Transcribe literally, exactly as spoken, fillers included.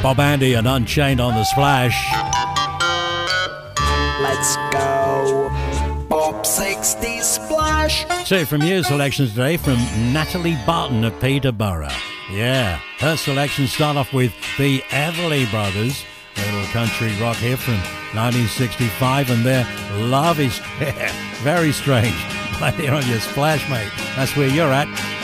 Bob Andy and Unchained on the Splash. Let's go. Bob sixty Splash. Two from you selections today from Natalie Barton of Peterborough. Yeah, her selections start off with the Everly Brothers, a little country rock here from nineteen sixty-five, and their Love Is very strange. Right there on your Splash, mate. That's where you're at.